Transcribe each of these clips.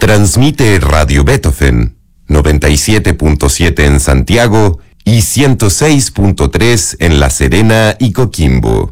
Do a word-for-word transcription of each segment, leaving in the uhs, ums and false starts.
Transmite Radio Beethoven, noventa y siete punto siete en Santiago y ciento seis punto tres en La Serena y Coquimbo.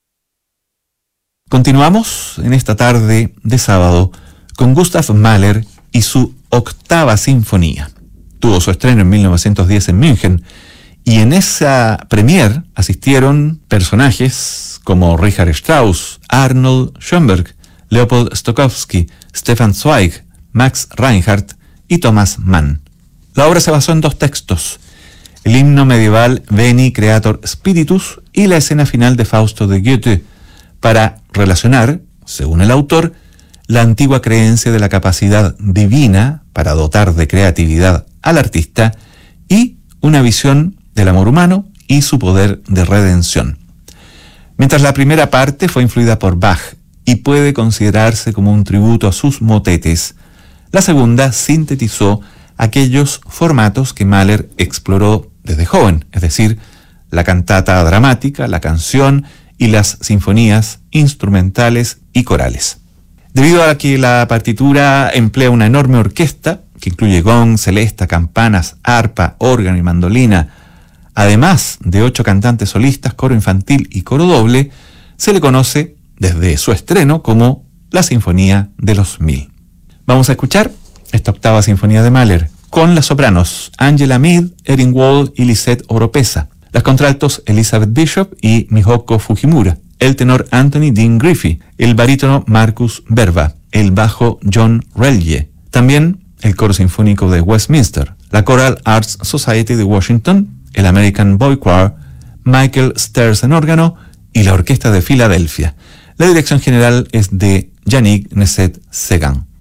Continuamos en esta tarde de sábado con Gustav Mahler y su octava sinfonía. Tuvo su estreno en mil novecientos diez en München y en esa premier asistieron personajes como Richard Strauss, Arnold Schoenberg, Leopold Stokowski, Stefan Zweig, Max Reinhardt y Thomas Mann. La obra se basó en dos textos: el himno medieval Veni Creator Spiritus y la escena final de Fausto de Goethe, para relacionar, según el autor, la antigua creencia de la capacidad divina para dotar de creatividad al artista y una visión del amor humano y su poder de redención. Mientras la primera parte fue influida por Bach y puede considerarse como un tributo a sus motetes, la segunda sintetizó aquellos formatos que Mahler exploró desde joven, es decir, la cantata dramática, la canción y las sinfonías instrumentales y corales. Debido a que la partitura emplea una enorme orquesta que incluye gong, celesta, campanas, arpa, órgano y mandolina, además de ocho cantantes solistas, coro infantil y coro doble, se le conoce desde su estreno como la Sinfonía de los Mil. Vamos a escuchar esta octava sinfonía de Mahler con las sopranos Angela Mead, Erin Wall y Lisette Oropesa, las contraltos Elizabeth Bishop y Mihoko Fujimura, el tenor Anthony Dean Griffey, el barítono Marcus Verba, el bajo John Relje, también el coro sinfónico de Westminster, la Choral Arts Society de Washington, el American Boy Choir, Michael Stairs en órgano y la Orquesta de Filadelfia. La dirección general es de Yannick Nesset-Segan.